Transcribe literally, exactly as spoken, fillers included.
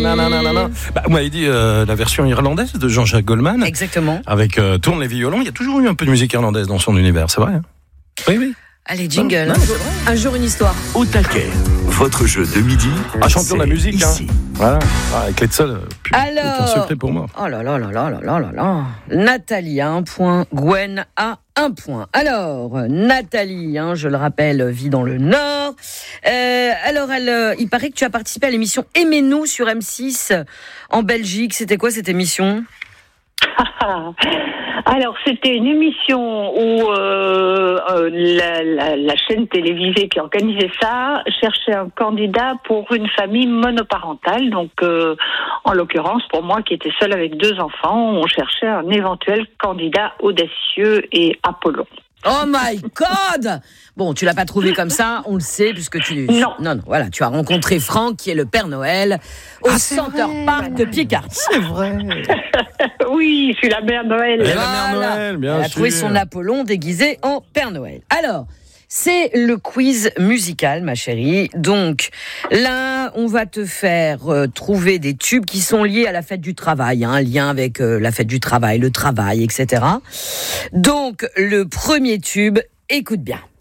nanana. Bah, vous m'avez dit euh, la version irlandaise de Jean-Jacques Goldman. Exactement. Avec euh, Tourne les violons. Il y a toujours eu un peu de musique irlandaise dans son univers, c'est vrai hein? Oui, oui. Allez, jingle. Non, un, non, jour, un jour, une histoire. Au taquet, votre jeu de midi. Ah, champion de la musique, hein. Ici. Voilà. Ah, avec les seuls. Alors. C'est un secret pour moi. Oh là là là là là là là là. Nathalie a un point, Gwen a un point. Alors, Nathalie, hein, je le rappelle, vit dans le Nord. Euh, alors, elle, euh, il paraît que tu as participé à l'émission Aimez-nous sur M six en Belgique. C'était quoi cette émission ? Alors, c'était une émission où euh, euh, la, la, la chaîne télévisée qui organisait ça cherchait un candidat pour une famille monoparentale. Donc, euh, en l'occurrence, pour moi qui étais seule avec deux enfants, on cherchait un éventuel candidat audacieux et Apollon. Oh my God! Bon, tu l'as pas trouvé comme ça, on le sait, puisque tu... Non. Non, non, voilà, tu as rencontré Franck, qui est le Père Noël, au Ah, Center Park de Picardie. C'est vrai. Oui, je suis la mère Noël. Et la Voilà. mère Noël, bien Elle a sûr. trouvé son Apollon déguisé en Père Noël. Alors, c'est le quiz musical, ma chérie. Donc, là, on va te faire euh, trouver des tubes qui sont liés à la fête du travail, hein, un lien avec euh, la fête du travail, le travail, et cetera. Donc, le premier tube, écoute bien.